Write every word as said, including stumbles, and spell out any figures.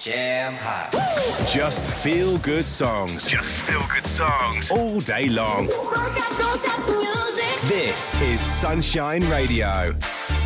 Jam hot. Just feel good songs. Just feel good songs. All day long. Don't stop the music. This is Sunshine Radio.